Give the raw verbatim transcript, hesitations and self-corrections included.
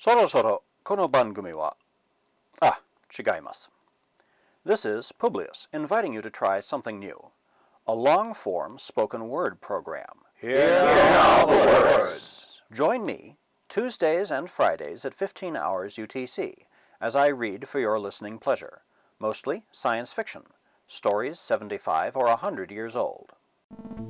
そろそろこの番組は、ah, 違います. This is Publius inviting you to try something new. A long-form spoken word program. Here are the words. Join me Tuesdays and Fridays at fifteen hours U T C as I read for your listening pleasure, mostly science fiction, stories seventy-five or one hundred years old.